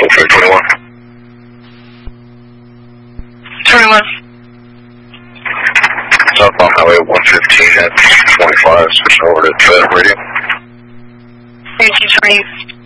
21. 21. Southbound Highway 115 at 25, switching over to radio. 3220.